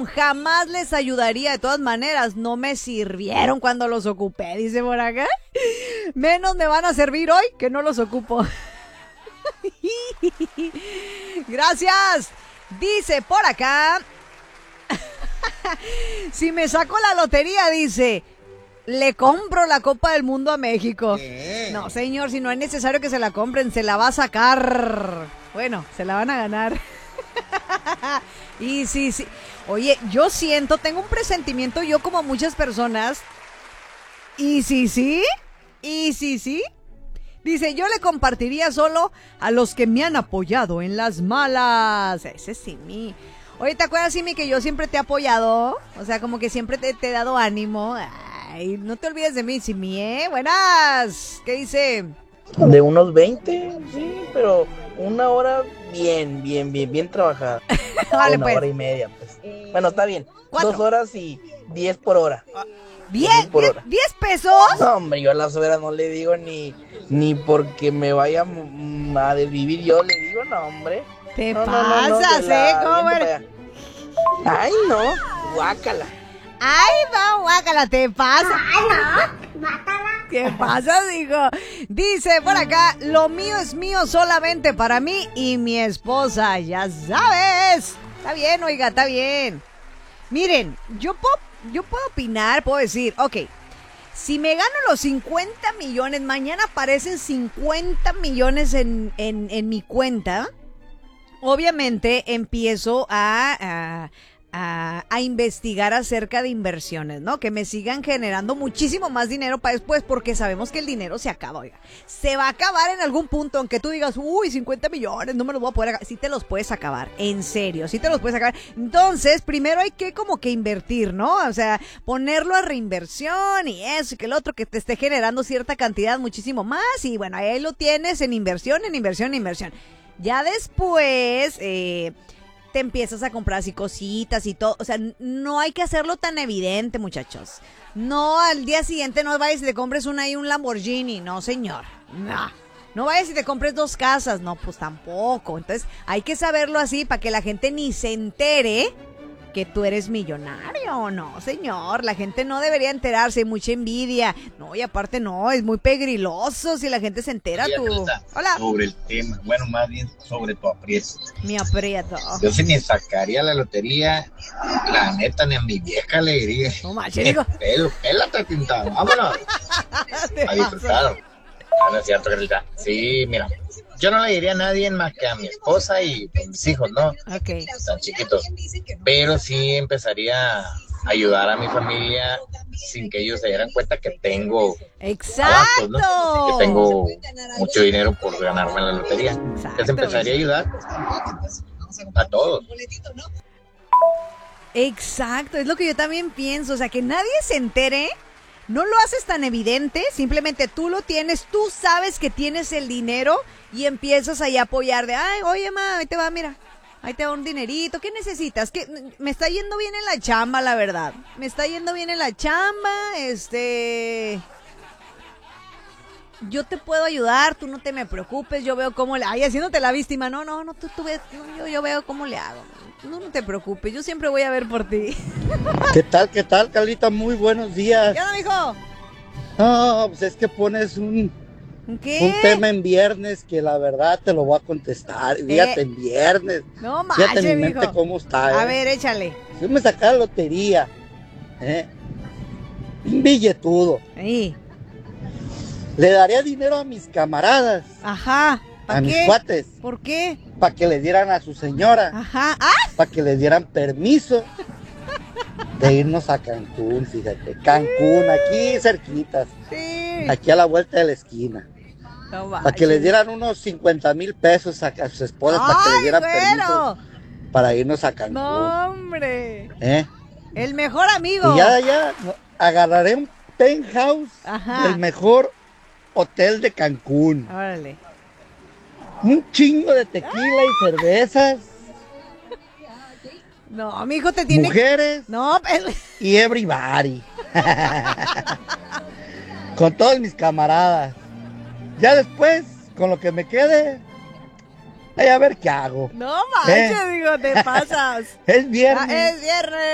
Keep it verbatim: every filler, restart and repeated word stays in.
jamás les ayudaría. De todas maneras, no me sirvieron cuando los ocupé, dice por acá. Menos me van a servir hoy que no los ocupo. Gracias. Dice por acá. Si me saco la lotería, dice, le compro la Copa del Mundo a México. ¿Qué? No, señor, si no es necesario que se la compren, se la va a sacar. Bueno, se la van a ganar. Y sí, sí. Oye, yo siento, tengo un presentimiento, yo como muchas personas. Y sí, sí. Y sí, sí. Dice, yo le compartiría solo a los que me han apoyado en las malas. Ese sí, mi. Oye, ¿te acuerdas, Simi, que yo siempre te he apoyado? O sea, como que siempre te, te he dado ánimo. Ay, no te olvides de mí, Simi, ¿eh? Buenas. ¿Qué dice? De unos veinte, sí, pero una hora bien, bien, bien, bien trabajada. Vale, una pues. hora y media, pues. Bueno, está bien. ¿Cuatro? Dos horas y diez por hora. ¿Diez? por hora. ¿Diez pesos? No, hombre, yo a la suegra no le digo ni, ni porque me vaya mm, a desvivir, yo le digo, no, hombre. Te no, no, no, no, pasas, de la- ¿eh? ¿Cómo viento eres? para allá. Ay, no, guácala. Ay, no, guácala, te pasa. Ay, no, mátala. ¿Qué pasa, dijo? Dice por acá, lo mío es mío solamente para mí y mi esposa, ya sabes. Está bien, oiga, está bien. Miren, yo puedo, yo puedo opinar, puedo decir, ok, si me gano los cincuenta millones, mañana aparecen cincuenta millones en, en, en mi cuenta, obviamente empiezo a, a, a, a investigar acerca de inversiones, ¿no? Que me sigan generando muchísimo más dinero para después, porque sabemos que el dinero se acaba, oiga. Se va a acabar en algún punto, aunque tú digas, uy, cincuenta millones, no me los voy a poder acabar. Sí te los puedes acabar, en serio, sí te los puedes acabar. Entonces, primero hay que como que invertir, ¿no? O sea, ponerlo a reinversión y eso y que el otro que te esté generando cierta cantidad, muchísimo más. Y bueno, ahí lo tienes en inversión, en inversión, en inversión. Ya después, eh, te empiezas a comprar así cositas y todo. O sea, no hay que hacerlo tan evidente, muchachos. No, al día siguiente no vayas y te compres una y un Lamborghini. No, señor. No. No vayas y te compres dos casas. No, pues tampoco. Entonces, hay que saberlo así para que la gente ni se entere que tú eres millonario. No, señor. La gente no debería enterarse. Hay mucha envidia. No, y aparte no, es muy pegriloso si la gente se entera. Oye, Tú. Carlita, Hola. sobre el tema, bueno, más bien sobre tu aprieto. Me aprieto. Yo si me sacaría la lotería, la neta, ni a mi vieja le diría. No manches, digo. Pelo, pélate, tintado, vámonos. A disfrutar. Ah, no es cierto, Carlita. Sí, mira, yo no le diría a nadie más que a mi esposa y a mis hijos, ¿no? Ok. Están chiquitos. Pero sí empezaría a ayudar a mi familia sin que ellos se dieran cuenta que tengo ¡Exacto! ¿no? Que tengo mucho dinero por ganarme la lotería. Exacto. Les empezaría a ayudar a todos. Exacto, es lo que yo también pienso. O sea, que nadie se entere. No lo haces tan evidente, simplemente tú lo tienes, tú sabes que tienes el dinero y empiezas ahí a apoyar de, ay, oye, ma, ahí te va, mira, ahí te va un dinerito, ¿qué necesitas? ¿Qué? Me está yendo bien en la chamba, la verdad, me está yendo bien en la chamba, este... Yo te puedo ayudar, tú no te me preocupes, yo veo cómo le... Ay, haciéndote la víctima, no, no, no, tú, tú ves, no, yo, yo veo cómo le hago. No, no te preocupes, yo siempre voy a ver por ti. ¿Qué tal, qué tal, Carlita? Muy buenos días. ¿Qué onda, mijo? No, pues es que pones un, ¿Qué? un tema en viernes que la verdad te lo voy a contestar. Fíjate, en viernes. No Fíjate manches, mi mente mijo. cómo está. ¿eh? A ver, échale. Si me sacara la lotería, ¿eh? Un billetudo. Ahí. Le daría dinero a mis camaradas, Ajá. a ¿Para mis qué? cuates, ¿Por qué? para que les dieran a su señora, Ajá. ¡Ah! para que les dieran permiso de irnos a Cancún, fíjate. Cancún, aquí cerquitas, Sí. aquí a la vuelta de la esquina. No Para que les manches. dieran unos cincuenta mil pesos a, a sus esposas, para que les ¡Ay, dieran güero! permiso para irnos a Cancún. No, hombre. ¿eh? El mejor amigo. Y ya, ya, no, agarraré un penthouse Ajá. del mejor hotel de Cancún. Órale. Un chingo de tequila y cervezas, No, mi hijo te tiene... mujeres No, pero... y everybody. Con todos mis camaradas. Ya después, con lo que me quede, ahí a ver qué hago. No manches, ¿Eh? digo, te pasas. Es viernes. Ah, es viernes.